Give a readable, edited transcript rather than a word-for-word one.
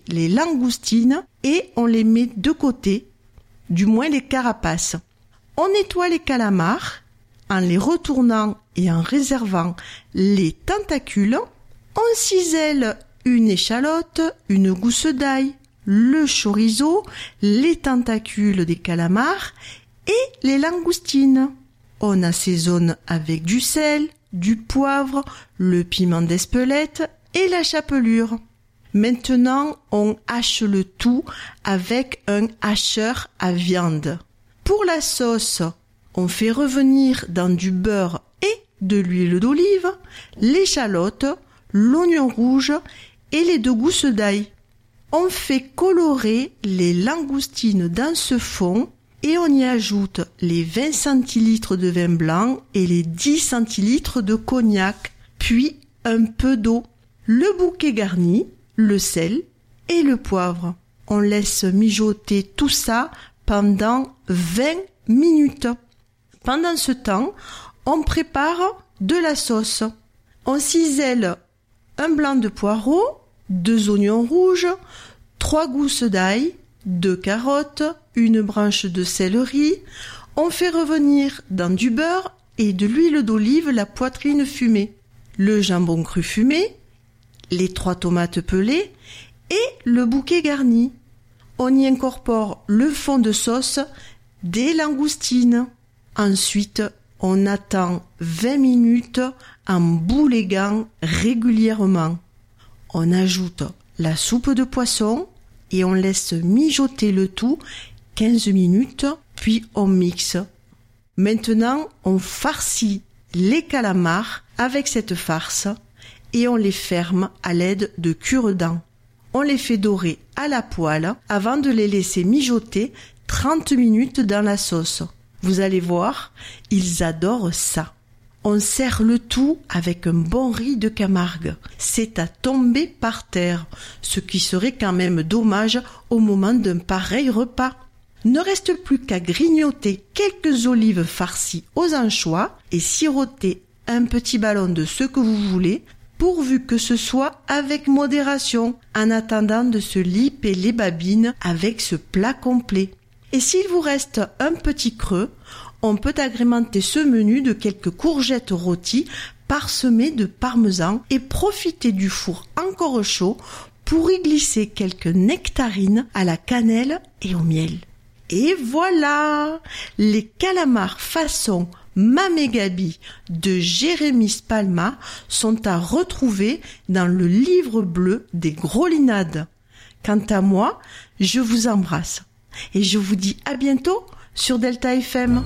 les langoustines et on les met de côté, du moins les carapaces. On nettoie les calamars en les retournant et en réservant les tentacules. On cisèle une échalote, une gousse d'ail, le chorizo, les tentacules des calamars et les langoustines. On assaisonne avec du sel, du poivre, le piment d'Espelette et la chapelure. Maintenant, on hache le tout avec un hacheur à viande. Pour la sauce, on fait revenir dans du beurre et de l'huile d'olive l'échalote, l'oignon rouge et les 2 gousses d'ail. On fait colorer les langoustines dans ce fond et on y ajoute les 20 centilitres de vin blanc et les 10 centilitres de cognac, puis un peu d'eau, le bouquet garni, le sel et le poivre. On laisse mijoter tout ça pendant 20 minutes. Pendant ce temps, on prépare de la sauce. On cisèle un blanc de poireau, 2 oignons rouges, 3 gousses d'ail, 2 carottes, une branche de céleri. On fait revenir dans du beurre et de l'huile d'olive la poitrine fumée, le jambon cru fumé, les 3 tomates pelées et le bouquet garni. On y incorpore le fond de sauce des langoustines. Ensuite, on attend 20 minutes en bouléguant régulièrement. On ajoute la soupe de poisson et on laisse mijoter le tout 15 minutes, puis on mixe. Maintenant, on farcit les calamars avec cette farce et on les ferme à l'aide de cure-dents. On les fait dorer à la poêle avant de les laisser mijoter 30 minutes dans la sauce. Vous allez voir, ils adorent ça. On sert le tout avec un bon riz de Camargue. C'est à tomber par terre, ce qui serait quand même dommage au moment d'un pareil repas. Ne reste plus qu'à grignoter quelques olives farcies aux anchois et siroter un petit ballon de ce que vous voulez, pourvu que ce soit avec modération, en attendant de se liper les babines avec ce plat complet. Et s'il vous reste un petit creux, on peut agrémenter ce menu de quelques courgettes rôties parsemées de parmesan et profiter du four encore chaud pour y glisser quelques nectarines à la cannelle et au miel. Et voilà, les calamars façon Mamé Gabi de Jérémy Spalma sont à retrouver dans le livre bleu des Grolinades. Quant à moi, je vous embrasse et je vous dis à bientôt sur Delta FM.